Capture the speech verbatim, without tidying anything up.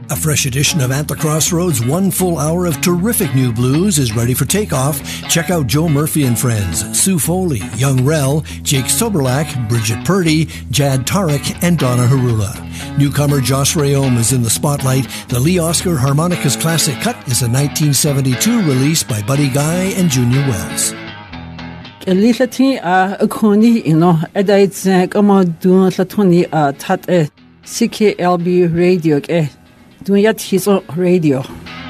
A fresh edition of At the Crossroads, one full hour of terrific new blues is ready for takeoff. Check out Joe Murphy and Friends, Sue Foley, Young Rel, Jake Soberlak, Bridget Purdy, Jad Tarek, and Donna Harula. Newcomer Josh Rayom is in the spotlight. The Lee Oscar Harmonicas Classic Cut is a nineteen seventy-two release by Buddy Guy and Junior Wells. Lilati a Koni, you know, Edites Gamadun Latoni at C K L B radio, eh? Doing yet his radio.